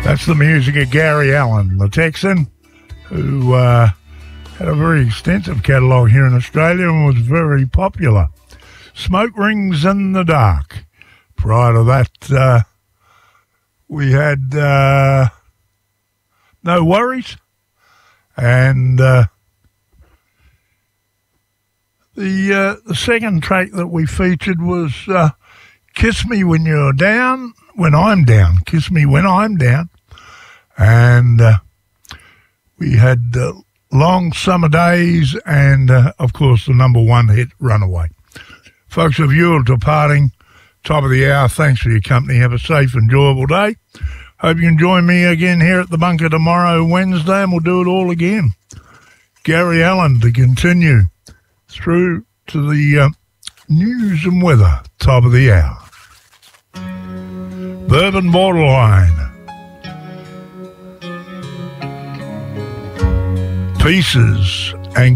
That's the music of Gary Allan, the Texan, who had a very extensive catalogue here in Australia and was very popular. Smoke Rings in the Dark. Prior to that, we had No Worries. And the second track that we featured was Kiss Me When You're Down, When I'm Down. Kiss Me When I'm Down. And we had Long Summer Days and, of course, the number one hit, Runaway. Folks, if you're departing, top of the hour, thanks for your company. Have a safe, enjoyable day. Hope you can join me again here at the bunker tomorrow, Wednesday, and we'll do it all again. Gary Allan to continue through to the news and weather, top of the hour. Bourbon Borderline. Pieces